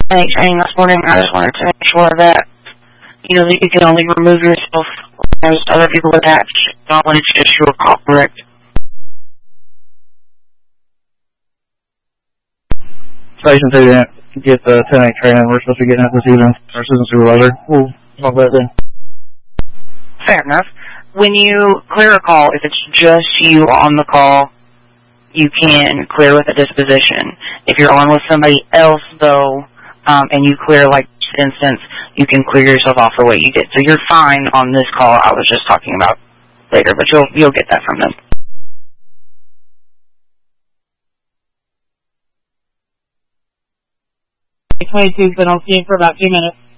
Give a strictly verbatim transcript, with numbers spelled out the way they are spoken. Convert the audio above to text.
ten eight training this morning. I just wanted to make sure that, you know, that you can only remove yourself when there's other people attached. Not when it's just your call, correct? Station two didn't get the ten eight training. We're supposed to be getting it this evening. Our assistant supervisor. We'll talk about that then. Fair enough. When you clear a call, if it's just you on the call, you can clear with a disposition. If you're on with somebody else, though, um, and you clear, like, for instance, you can clear yourself off the way you did. So you're fine on this call I was just talking about later, but you'll you'll get that from them. twenty-two's been on scene for about two minutes.